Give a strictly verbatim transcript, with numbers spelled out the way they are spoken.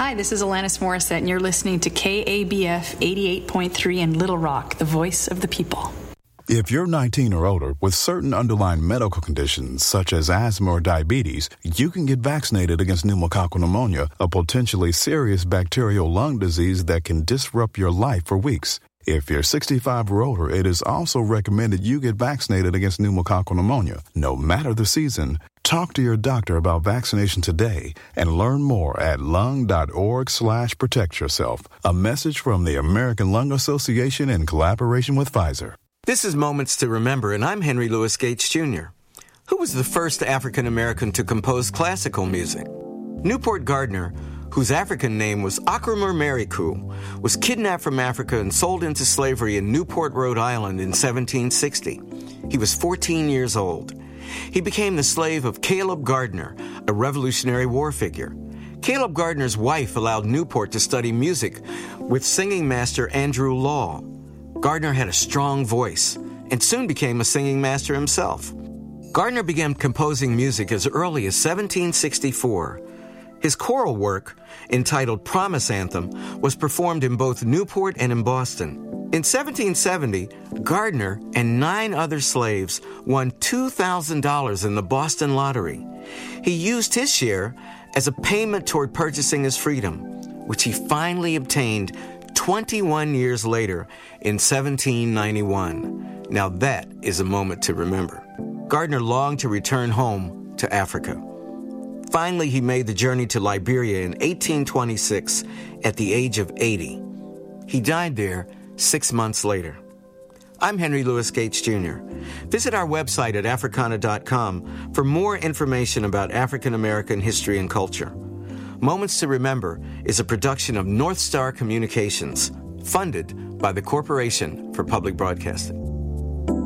Hi, this is Alanis Morissette, and you're listening to K A B F eighty-eight point three in Little Rock, the voice of the people. If you're nineteen or older with certain underlying medical conditions such as asthma or diabetes, you can get vaccinated against pneumococcal pneumonia, a potentially serious bacterial lung disease that can disrupt your life for weeks. If you're sixty-five or older, it is also recommended you get vaccinated against pneumococcal pneumonia, no matter the season. Talk to your doctor about vaccination today and learn more at lung.org slash protect yourself. A message from the American Lung Association in collaboration with Pfizer. This is Moments to Remember, and I'm Henry Louis Gates, Junior Who was the first African-American to compose classical music? Newport Gardner, whose African name was Akramer Mariku, was kidnapped from Africa and sold into slavery in Newport, Rhode Island in seventeen sixty. He was fourteen years old. He became the slave of Caleb Gardner, a Revolutionary War figure. Caleb Gardner's wife allowed Newport to study music with singing master Andrew Law. Gardner had a strong voice and soon became a singing master himself. Gardner began composing music as early as seventeen sixty-four. His choral work, entitled Promise Anthem, was performed in both Newport and in Boston. In seventeen seventy, Gardner and nine other slaves won two thousand dollars in the Boston lottery. He used his share as a payment toward purchasing his freedom, which he finally obtained twenty-one years later in seventeen ninety-one. Now that is a moment to remember. Gardner longed to return home to Africa. Finally, he made the journey to Liberia in eighteen twenty-six at the age of eighty. He died there six months later. I'm Henry Louis Gates, Junior Visit our website at Africana dot com for more information about African American history and culture. Moments to Remember is a production of North Star Communications, funded by the Corporation for Public Broadcasting.